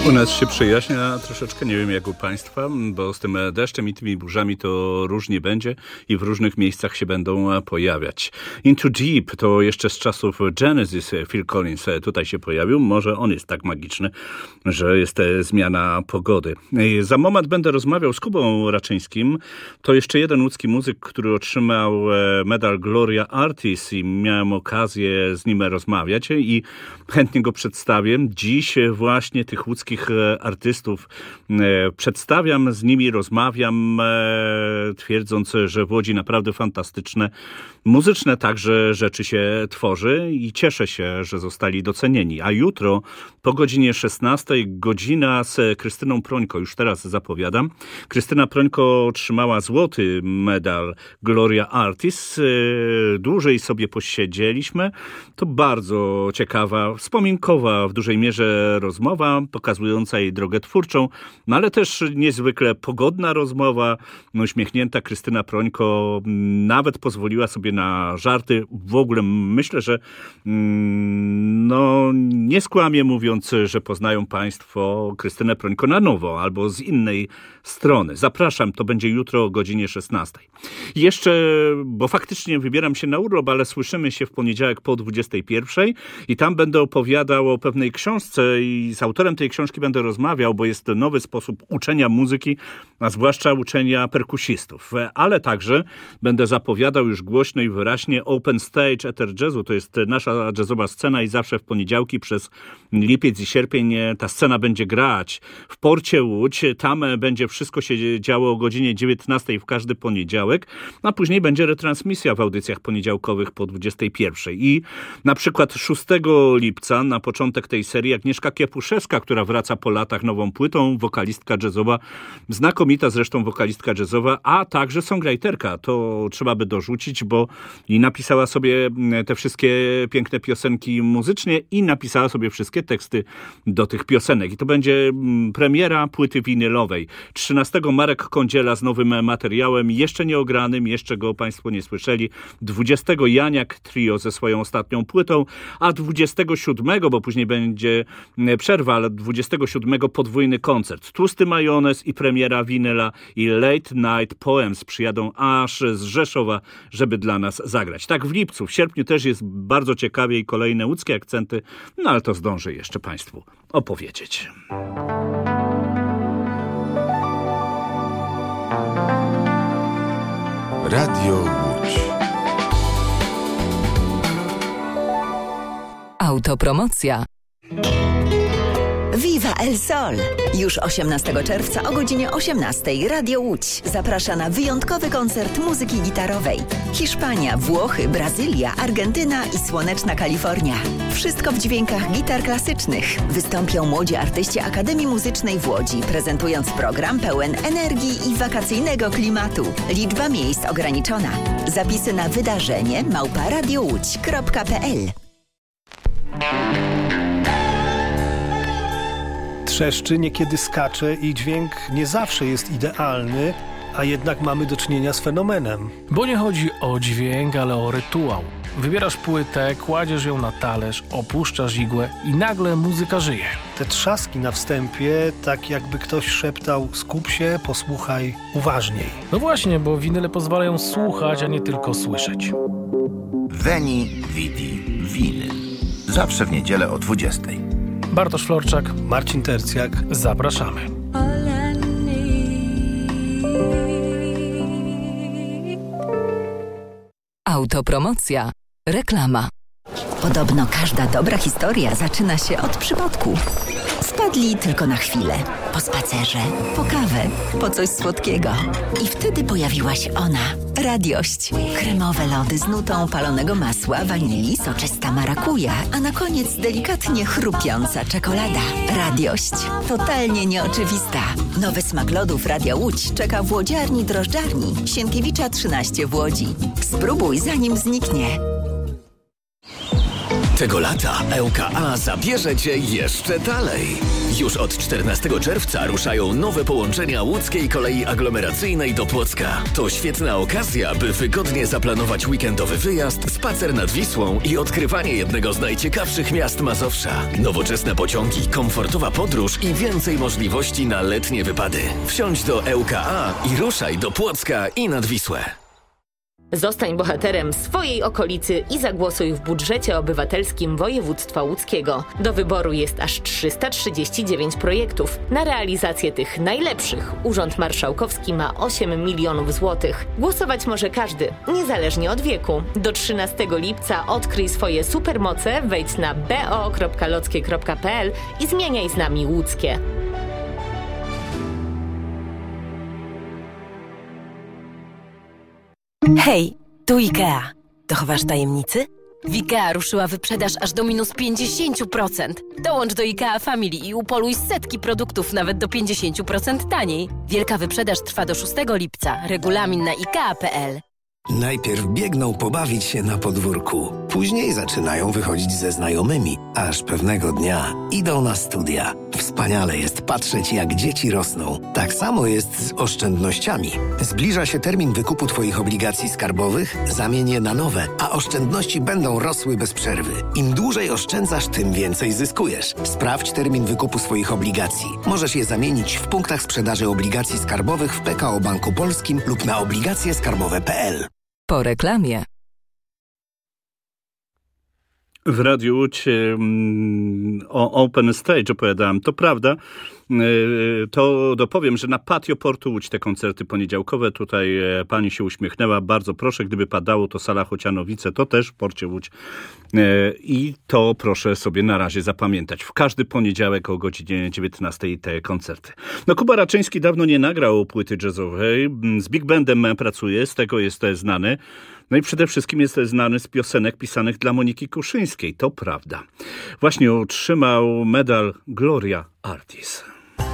U nas się przejaśnia troszeczkę, nie wiem jak u Państwa, bo z tym deszczem i tymi burzami to różnie będzie i w różnych miejscach się będą pojawiać. Into Deep to jeszcze z czasów Genesis Phil Collins tutaj się pojawił. Może on jest tak magiczny, że jest zmiana pogody. Za moment będę rozmawiał z Kubą Raczyńskim. To jeszcze jeden łódzki muzyk, który otrzymał medal Gloria Artis i miałem okazję z nim rozmawiać i chętnie go przedstawię. Dziś właśnie tych łódzkich artystów przedstawiam, z nimi rozmawiam, twierdząc, że w Łodzi naprawdę fantastyczne, muzyczne także rzeczy się tworzy i cieszę się, że zostali docenieni. A jutro po godzinie 16 godzina z Krystyną Prońko, już teraz zapowiadam. Krystyna Prońko otrzymała złoty medal Gloria Artis. Dłużej sobie posiedzieliśmy. To bardzo ciekawa, wspominkowa w dużej mierze rozmowa, pokazująca jej drogę twórczą, no ale też niezwykle pogodna rozmowa. Uśmiechnięta Krystyna Prońko nawet pozwoliła sobie na żarty. W ogóle myślę, że nie skłamię mówiąc, że poznają Państwo Krystynę Prońko na nowo albo z innej strony. Zapraszam, to będzie jutro o godzinie 16. Jeszcze, bo faktycznie wybieram się na urlop, ale słyszymy się w poniedziałek po 21 i tam będę opowiadał o pewnej książce i z autorem tej książki będę rozmawiał, bo jest nowy sposób uczenia muzyki, a zwłaszcza uczenia perkusistów. Ale także będę zapowiadał już głośno i wyraźnie Open Stage Ether Jazzu. To jest nasza jazzowa scena i zawsze w poniedziałki przez lipiec i sierpień ta scena będzie grać w Porcie Łódź. Tam będzie wszystko się działo o godzinie 19 w każdy poniedziałek, a później będzie retransmisja w audycjach poniedziałkowych po 21. I na przykład 6 lipca na początek tej serii Agnieszka Kiepuszewska, która wraca po latach nową płytą, wokalistka jazzowa, znakomita zresztą wokalistka jazzowa, a także songwriterka. To trzeba by dorzucić, bo i napisała sobie te wszystkie piękne piosenki muzycznie i napisała sobie wszystkie teksty do tych piosenek. I to będzie premiera płyty winylowej. 13 Marek Kądziela z nowym materiałem, jeszcze nie ogranym, jeszcze go Państwo nie słyszeli. 20 Janiak Trio ze swoją ostatnią płytą, a 27, bo później będzie przerwa, ale 27 podwójny koncert. Tłusty majonez i premiera winyla i Late Night Poems przyjadą aż z Rzeszowa, żeby dla nas zagrać. Tak w lipcu, w sierpniu też jest bardzo ciekawie i kolejne łódzkie akcenty, no ale to zdążę jeszcze Państwu opowiedzieć. Radio Łódź. Autopromocja. Viva El Sol! Już 18 czerwca o godzinie 18 Radio Łódź zaprasza na wyjątkowy koncert muzyki gitarowej. Hiszpania, Włochy, Brazylia, Argentyna i słoneczna Kalifornia. Wszystko w dźwiękach gitar klasycznych. Wystąpią młodzi artyści Akademii Muzycznej w Łodzi, prezentując program pełen energii i wakacyjnego klimatu. Liczba miejsc ograniczona. Zapisy na wydarzenie @radiołódź.pl. Trzeszczy, niekiedy skacze i dźwięk nie zawsze jest idealny, a jednak mamy do czynienia z fenomenem. Bo nie chodzi o dźwięk, ale o rytuał. Wybierasz płytę, kładziesz ją na talerz, opuszczasz igłę i nagle muzyka żyje. Te trzaski na wstępie, tak jakby ktoś szeptał: skup się, posłuchaj uważniej. No właśnie, bo winyle pozwalają słuchać, a nie tylko słyszeć. Veni Vidi Vinyl. Zawsze w niedzielę o 20. Bartosz Florczak, Marcin Tercjak. Zapraszamy. Autopromocja. Reklama. Podobno każda dobra historia zaczyna się od przypadku. Wpadli tylko na chwilę. Po spacerze, po kawę, po coś słodkiego. I wtedy pojawiła się ona. Radiość. Kremowe lody z nutą palonego masła, wanilii, soczysta marakuja, a na koniec delikatnie chrupiąca czekolada. Radiość. Totalnie nieoczywista. Nowy smak lodów Radia Łódź czeka w łodziarni drożdżarni Sienkiewicza 13 w Łodzi. Spróbuj zanim zniknie. Tego lata ŁKA zabierze Cię jeszcze dalej. Już od 14 czerwca ruszają nowe połączenia łódzkiej kolei aglomeracyjnej do Płocka. To świetna okazja, by wygodnie zaplanować weekendowy wyjazd, spacer nad Wisłą i odkrywanie jednego z najciekawszych miast Mazowsza. Nowoczesne pociągi, komfortowa podróż i więcej możliwości na letnie wypady. Wsiądź do ŁKA i ruszaj do Płocka i nad Wisłę. Zostań bohaterem swojej okolicy i zagłosuj w budżecie obywatelskim województwa łódzkiego. Do wyboru jest aż 339 projektów. Na realizację tych najlepszych Urząd Marszałkowski ma 8 milionów złotych. Głosować może każdy, niezależnie od wieku. Do 13 lipca odkryj swoje supermoce, wejdź na bo.lockie.pl i zmieniaj z nami łódzkie. Hej, tu IKEA. Dochowasz tajemnicy? W IKEA ruszyła wyprzedaż aż do minus 50%. Dołącz do IKEA Family i upoluj setki produktów nawet do 50% taniej. Wielka wyprzedaż trwa do 6 lipca. Regulamin na IKEA.pl. Najpierw biegną pobawić się na podwórku. Później zaczynają wychodzić ze znajomymi. Aż pewnego dnia idą na studia. Wspaniale jest patrzeć, jak dzieci rosną. Tak samo jest z oszczędnościami. Zbliża się termin wykupu Twoich obligacji skarbowych, zamień je na nowe, a oszczędności będą rosły bez przerwy. Im dłużej oszczędzasz, tym więcej zyskujesz. Sprawdź termin wykupu swoich obligacji. Możesz je zamienić w punktach sprzedaży obligacji skarbowych w PKO Banku Polskim lub na obligacjeskarbowe.pl. Po reklamie. W Radiu Łódź o Open Stage opowiadałem. To prawda. To dopowiem, że na patio Portu Łódź te koncerty poniedziałkowe. Tutaj pani się uśmiechnęła. Bardzo proszę, gdyby padało, to sala Chocianowice, to też w Porcie Łódź. I to proszę sobie na razie zapamiętać. W każdy poniedziałek o godzinie 19 te koncerty. No, Kuba Raczyński dawno nie nagrał płyty jazzowej. Z Big Bandem pracuje, z tego jest znany. No i przede wszystkim jest znany z piosenek pisanych dla Moniki Kuszyńskiej. To prawda. Właśnie otrzymał medal Gloria Artis.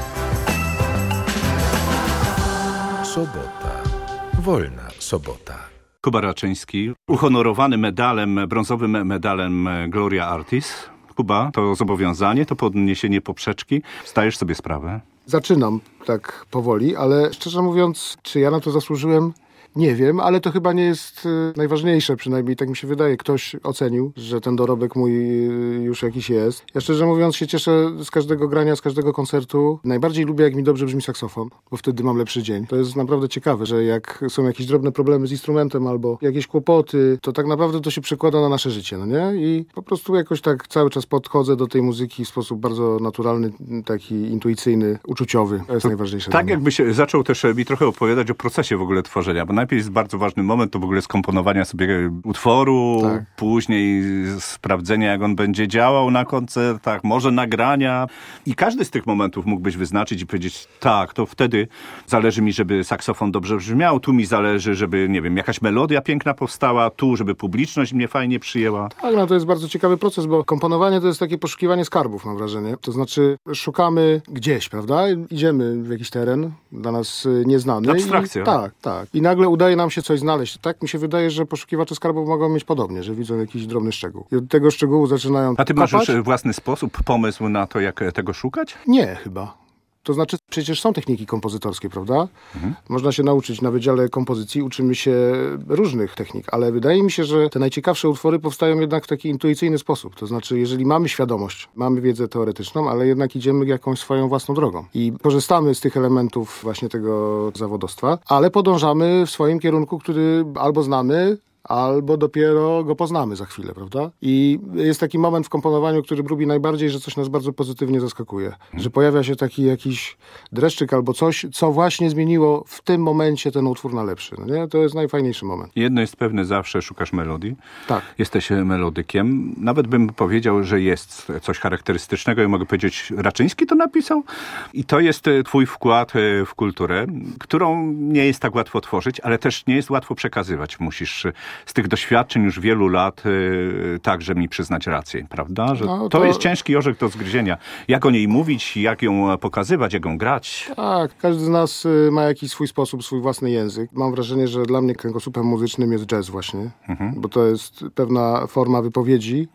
Sobota. Wolna sobota. Kuba Raczyński, uhonorowany medalem, brązowym medalem Gloria Artis. Kuba, to zobowiązanie, to podniesienie poprzeczki. Zdajesz sobie sprawę? Zaczynam tak powoli, ale szczerze mówiąc, czy ja na to zasłużyłem? Nie wiem, ale to chyba nie jest najważniejsze, przynajmniej tak mi się wydaje. Ktoś ocenił, że ten dorobek mój już jakiś jest. Ja szczerze mówiąc się cieszę z każdego grania, z każdego koncertu. Najbardziej lubię, jak mi dobrze brzmi saksofon, bo wtedy mam lepszy dzień. To jest naprawdę ciekawe, że jak są jakieś drobne problemy z instrumentem albo jakieś kłopoty, to tak naprawdę to się przekłada na nasze życie, no nie? I po prostu jakoś tak cały czas podchodzę do tej muzyki w sposób bardzo naturalny, taki intuicyjny, uczuciowy. To jest najważniejsze. Tak jakby się zaczął też mi trochę opowiadać o procesie w ogóle tworzenia, bo najpierw jest bardzo ważny moment, to w ogóle skomponowania sobie utworu, tak. Później sprawdzenia, jak on będzie działał na koncertach, może nagrania. I każdy z tych momentów mógłbyś wyznaczyć i powiedzieć, tak, to wtedy zależy mi, żeby saksofon dobrze brzmiał, tu mi zależy, żeby, nie wiem, jakaś melodia piękna powstała, tu, żeby publiczność mnie fajnie przyjęła. Tak, no to jest bardzo ciekawy proces, bo komponowanie to jest takie poszukiwanie skarbów, mam wrażenie. To znaczy szukamy gdzieś, prawda? Idziemy w jakiś teren, dla nas nieznany. Abstrakcja. Tak. I nagle udaje nam się coś znaleźć. Tak mi się wydaje, że poszukiwacze skarbów mogą mieć podobnie, że widzą jakiś drobny szczegół. I od tego szczegółu zaczynają A ty masz już własny sposób, pomysł na to, jak tego szukać? Nie, chyba. To znaczy, przecież są techniki kompozytorskie, prawda? Można się nauczyć na Wydziale Kompozycji, uczymy się różnych technik, ale wydaje mi się, że te najciekawsze utwory powstają jednak w taki intuicyjny sposób. To znaczy, jeżeli mamy świadomość, mamy wiedzę teoretyczną, ale jednak idziemy jakąś swoją własną drogą. I korzystamy z tych elementów właśnie tego zawodowstwa, ale podążamy w swoim kierunku, który albo znamy, albo dopiero go poznamy za chwilę, prawda? I jest taki moment w komponowaniu, który lubi najbardziej, że coś nas bardzo pozytywnie zaskakuje. Że pojawia się taki jakiś dreszczyk albo coś, co właśnie zmieniło w tym momencie ten utwór na lepszy. No nie? To jest najfajniejszy moment. Jedno jest pewne, zawsze szukasz melodii. Tak. Jesteś melodykiem. Nawet bym powiedział, że jest coś charakterystycznego i mogę powiedzieć, Raczyński to napisał. I to jest twój wkład w kulturę, którą nie jest tak łatwo tworzyć, ale też nie jest łatwo przekazywać. Musisz z tych doświadczeń już wielu lat także mi przyznać rację, prawda? Że no, to jest ciężki orzech do zgryzienia. Jak o niej mówić, jak ją pokazywać, jak ją grać. Tak, każdy z nas ma jakiś swój sposób, swój własny język. Mam wrażenie, że dla mnie kręgosłupem muzycznym jest jazz właśnie, bo to jest pewna forma wypowiedzi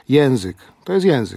Język. To jest język.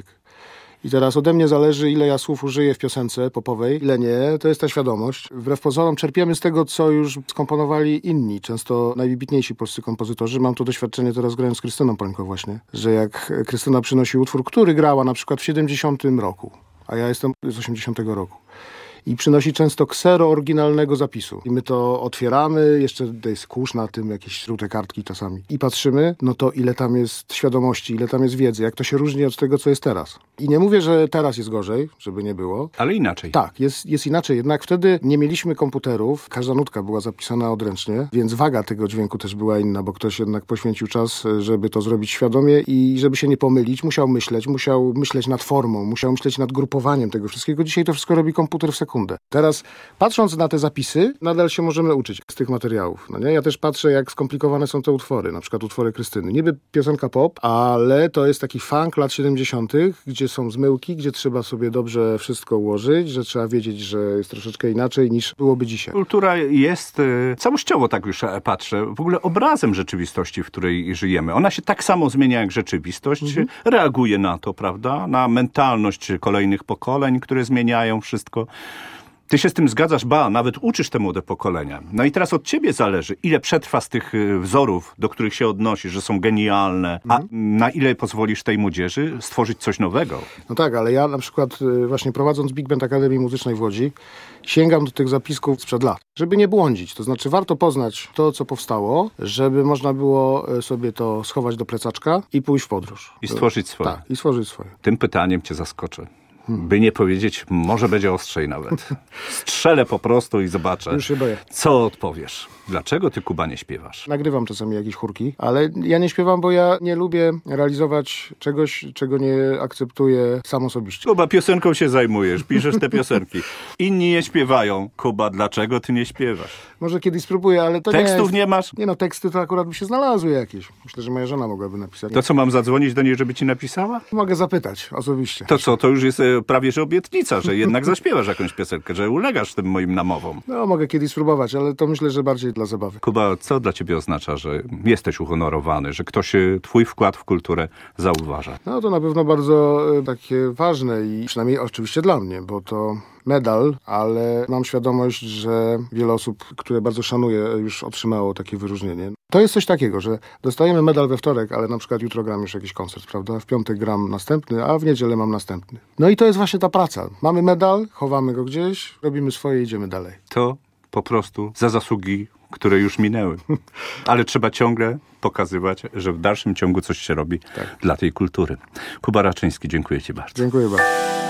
I teraz ode mnie zależy, ile ja słów użyję w piosence popowej, ile nie, to jest ta świadomość. Wbrew pozorom czerpiemy z tego, co już skomponowali inni, często najwybitniejsi polscy kompozytorzy. Mam to doświadczenie teraz grając z Krystyną Prońko właśnie, że jak Krystyna przynosi utwór, który grała na przykład w 70 roku, a ja jestem z 80 roku. I przynosi często ksero oryginalnego zapisu. I my to otwieramy, jeszcze jest kurz na tym, jakieś żółte kartki czasami. I patrzymy, no to ile tam jest świadomości, ile tam jest wiedzy, jak to się różni od tego, co jest teraz. I nie mówię, że teraz jest gorzej, żeby nie było. Ale inaczej. Tak, jest inaczej. Jednak wtedy nie mieliśmy komputerów, każda nutka była zapisana odręcznie, więc waga tego dźwięku też była inna, bo ktoś jednak poświęcił czas, żeby to zrobić świadomie i żeby się nie pomylić, musiał myśleć nad formą, musiał myśleć nad grupowaniem tego wszystkiego. Dzisiaj to wszystko robi komputer w sekundę. Teraz, patrząc na te zapisy, nadal się możemy uczyć z tych materiałów. No nie? Ja też patrzę, jak skomplikowane są te utwory, na przykład utwory Krystyny. Niby piosenka pop, ale to jest taki funk lat 70., gdzie są zmyłki, gdzie trzeba sobie dobrze wszystko ułożyć, że trzeba wiedzieć, że jest troszeczkę inaczej niż byłoby dzisiaj. Kultura jest całościowo, tak już patrzę, w ogóle obrazem rzeczywistości, w której żyjemy. Ona się tak samo zmienia jak rzeczywistość, reaguje na to, prawda? Na mentalność kolejnych pokoleń, które zmieniają wszystko. Ty się z tym zgadzasz, nawet uczysz te młode pokolenia. No i teraz od ciebie zależy, ile przetrwa z tych wzorów, do których się odnosisz, że są genialne, a na ile pozwolisz tej młodzieży stworzyć coś nowego. No tak, ale ja na przykład właśnie prowadząc Big Band Akademii Muzycznej w Łodzi, sięgam do tych zapisków sprzed lat, żeby nie błądzić. To znaczy warto poznać to, co powstało, żeby można było sobie to schować do plecaczka i pójść w podróż. I stworzyć swoje. Tak, i stworzyć swoje. Tym pytaniem cię zaskoczę. By nie powiedzieć, może będzie ostrzej nawet. Strzelę po prostu i zobaczę, już się boję. Co odpowiesz. Dlaczego ty, Kuba, nie śpiewasz? Nagrywam czasami jakieś chórki, ale ja nie śpiewam, bo ja nie lubię realizować czegoś, czego nie akceptuję sam osobiście. Kuba, piosenką się zajmujesz, piszesz te piosenki. Inni nie śpiewają. Kuba, dlaczego ty nie śpiewasz? Może kiedyś spróbuję, ale to Tekstów nie masz? Nie no, teksty to akurat by się znalazły jakieś. Myślę, że moja żona mogłaby napisać. To co, mam zadzwonić do niej, żeby ci napisała? Mogę zapytać osobiście. To co, to już jest prawie że obietnica, że jednak zaśpiewasz jakąś piosenkę, że ulegasz tym moim namowom. No, mogę kiedyś spróbować, ale to myślę, że bardziej dla zabawy. Kuba, co dla ciebie oznacza, że jesteś uhonorowany, że ktoś twój wkład w kulturę zauważa? No to na pewno bardzo takie ważne i przynajmniej oczywiście dla mnie, bo to medal, ale mam świadomość, że wiele osób, które bardzo szanuję, już otrzymało takie wyróżnienie. To jest coś takiego, że dostajemy medal we wtorek, ale na przykład jutro gram już jakiś koncert, prawda? W piątek gram następny, a w niedzielę mam następny. No i to jest właśnie ta praca. Mamy medal, chowamy go gdzieś, robimy swoje i idziemy dalej. To po prostu za zasługi, które już minęły. Ale trzeba ciągle pokazywać, że w dalszym ciągu coś się robi dla tej kultury. Kuba Raczyński, dziękuję ci bardzo. Dziękuję bardzo.